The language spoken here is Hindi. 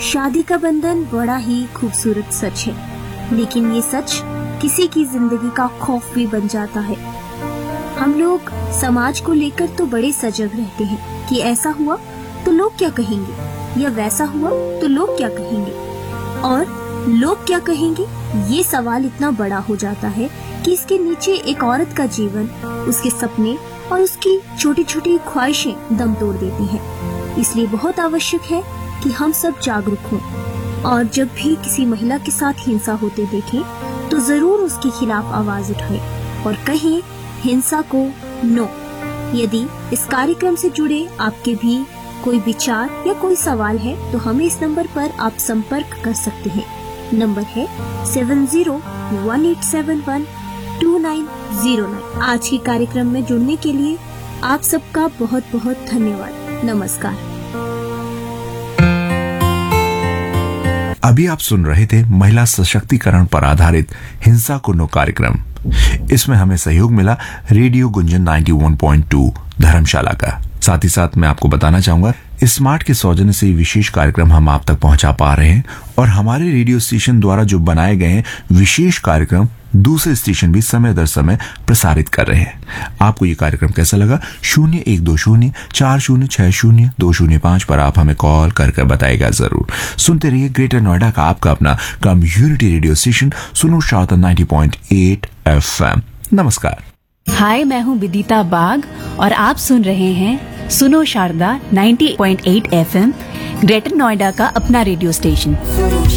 शादी का बंधन बड़ा ही खूबसूरत सच है, लेकिन ये सच किसी की जिंदगी का खौफ भी बन जाता है। हम लोग समाज को लेकर तो बड़े सजग रहते हैं कि ऐसा हुआ तो लोग क्या कहेंगे, या वैसा हुआ तो लोग क्या कहेंगे। और लोग क्या कहेंगे, ये सवाल इतना बड़ा हो जाता है कि इसके नीचे एक औरत का जीवन, उसके सपने और उसकी छोटी छोटी ख्वाहिशें दम तोड़ देती हैं। इसलिए बहुत आवश्यक है कि हम सब जागरूक हों और जब भी किसी महिला के साथ हिंसा होते देखें तो जरूर उसके खिलाफ आवाज उठाएं और कहें हिंसा को नो। यदि इस कार्यक्रम से जुड़े आपके भी कोई विचार या कोई सवाल है तो हमें इस नंबर पर आप संपर्क कर सकते हैं। नंबर है 7018712909। आज के कार्यक्रम में जुड़ने के लिए आप सबका बहुत बहुत धन्यवाद। नमस्कार। अभी आप सुन रहे थे महिला सशक्तिकरण पर आधारित हिंसा को नो कार्यक्रम। इसमें हमें सहयोग मिला रेडियो गुंजन 91.2 धर्मशाला का। साथ ही साथ मैं आपको बताना चाहूंगा स्मार्ट के सौजन्य से विशेष कार्यक्रम हम आप तक पहुंचा पा रहे हैं और हमारे रेडियो स्टेशन द्वारा जो बनाए गए हैं विशेष कार्यक्रम दूसरे स्टेशन भी समय दर समय प्रसारित कर रहे हैं। आपको ये कार्यक्रम कैसा लगा? 012040602005 पर आप हमें कॉल करके बताएगा जरूर। सुनते रहिए ग्रेटर नोएडा का आपका अपना कम्युनिटी रेडियो स्टेशन सुनो शारदा 90.8 FM। नमस्कार। हाय, मैं हूँ विदिता बाग और आप सुन रहे हैं सुनो शारदा 90.8 FM, ग्रेटर नोएडा का अपना रेडियो स्टेशन।